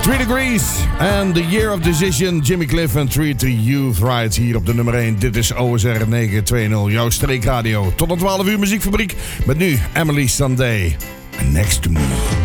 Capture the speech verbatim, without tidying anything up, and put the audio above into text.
Three Degrees and The Year of Decision. Jimmy Cliff en Treat the Youth Right hier op de nummer één. Dit is O S R negen twintig, jouw streekradio. Tot een twaalf uur muziekfabriek. Met nu Emily Sandé. Next to Me.